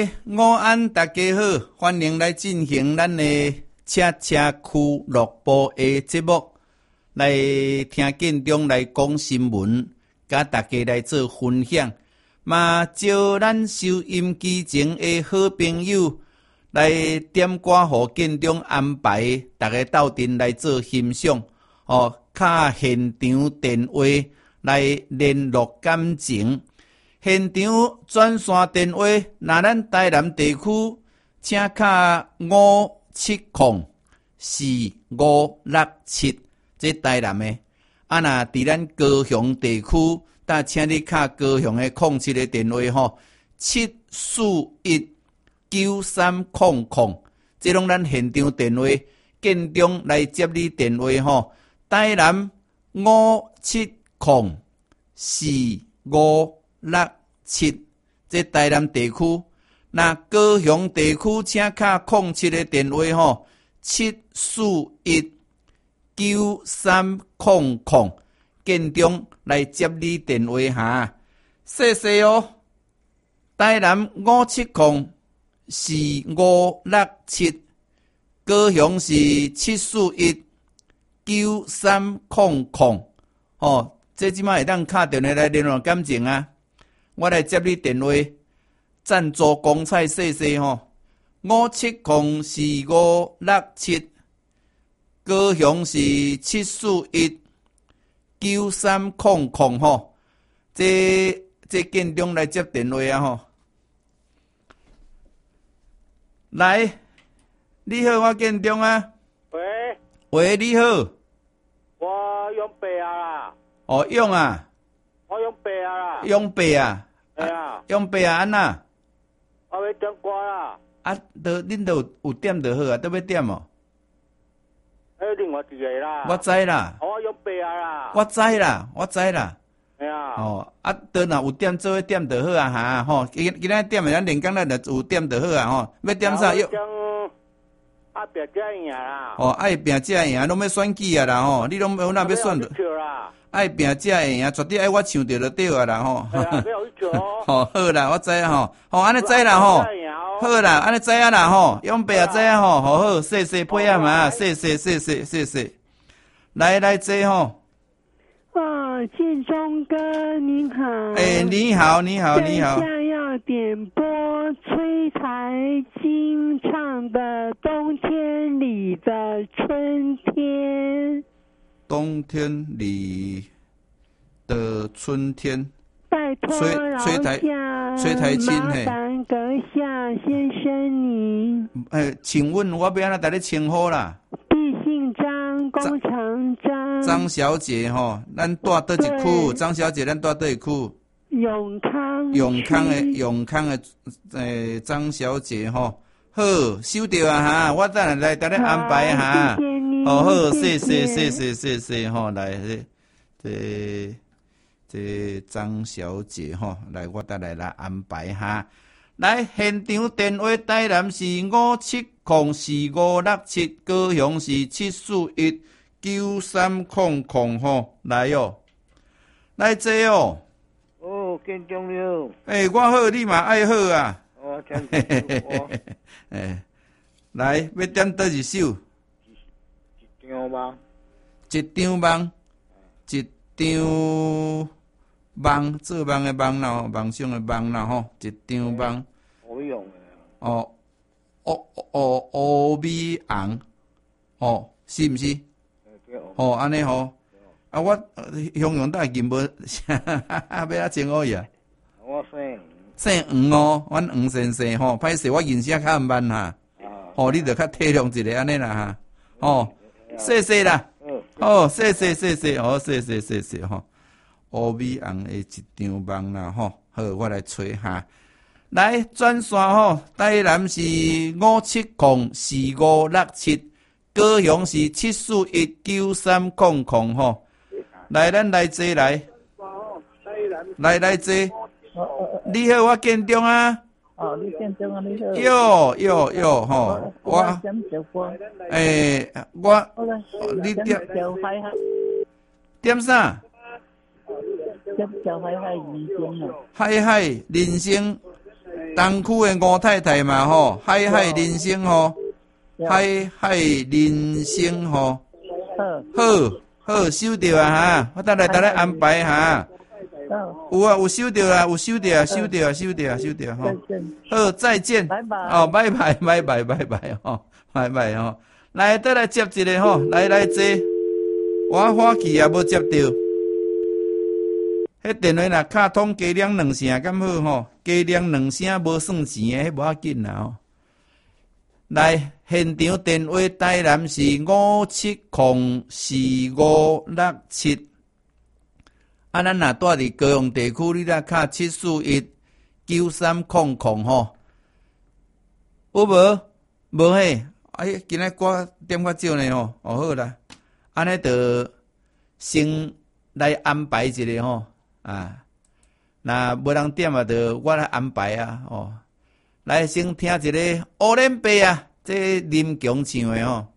午安，大家好，欢迎来进行咱的车俱乐部的节目，来听建中来讲新闻，甲大家来做分享，嘛招咱收音机前的好朋友来点歌，互建中安排，大家斗阵来做欣赏，卡现场电话来联络感情。现场转线电话，若咱台南地区，请卡5704567，这台南的。若伫咱高雄地区，请你卡高雄的07的电话7419300，这拢咱现场电话，建中来接你电话台南5704567，这台南地区。那高雄地区请卡07的电话7419300，建中来接你电话哈。谢谢哦，台南5704567，高雄是7419300。这即马会当敲电话来联络感情啊。我来接你电话。赞助公菜谢谢5704567，高雄是7419300这建中来接电话啊来，你好，我建中啊。喂，你好。 我用白啊啦。 用啊。 我用白啊啦。 用白啊。 系啊。 用白啊，安那？ 我要点歌啦。 恁都有点就好啊，都要点哦。 另外一个啦。 我知啦。 我用白啊啦。 我知啦。 系啊。 倒若有点做伙点就好啊哈。今仔点咱连讲咱就有点就好啊要点啥？ 爱拼才赢啦。 爱拼才赢，拢要选举啊啦你拢有哪要选？爱拼才会赢，绝对爱我唱着就对啊啦好啦，我知安尼知啦好啦，安尼知啊啦用白啊知啊好，谢谢配合嘛，谢谢。来这建中哥您好。 你好。 等下要点播崔才金唱的《冬天里的春天》。 冬天里的春天。 拜托崔台青麻烦阁下先生您。 请问我要安怎甲你称呼啦？ 毕姓张，工长张。 张小姐咱住倒一区？张小姐，咱住倒一区？ 永康的张小姐好，收到啊哈，我等下来甲你安排哈。 谢谢您。 谢谢来这张小姐来我等下来安排哈。来现场电话台南是5704567，高雄是7419300来来这建中了。 我好，你嘛爱好啊。来，要点倒一首？ 一张梦。 做梦的梦啦，梦想的梦啦一张梦。 好用的。 乌米红，是毋是？安尼我形容大金无，要称呼伊啊？ 我姓黄阮黄先生歹势我认识较慢哈。你着较体谅一下安尼啦哈。谢谢啦。谢谢谢乌米红的一张梦啦好，我来找下。来转线台南是5704567，高雄是7419300来，咱来坐来。来坐。你好，我建中啊。 你建中啊，你好。 我点小歌。 你点啥？ 点小嗨人生啊。 嗨人生。 东区的吴太太嘛吼，海海人生吼，海海人生吼，好收到啊哈，我等来安排哈。有啊，有收到啦，有收到啊，收到啊，收到啊，收到吼。好，再见。 拜拜。 哦，拜拜，拜拜，拜拜吼，拜拜吼。来，倒来接一个吼，来坐。我火气也无接到。迄电话若卡通加两两声，敢好吼？加两两声无算钱诶，迄无要紧啦吼。来，现场电话台南是57045667。啊，咱若住伫高雄地区，你若卡7419300吼。有无？无嘿。哎，今仔歌点较少呢吼。哦，好啦，安尼就先来安排一个吼。啊，那无人点啊，就我来安排啊。哦，来先听一个乌脸白啊，这林强唱的吼。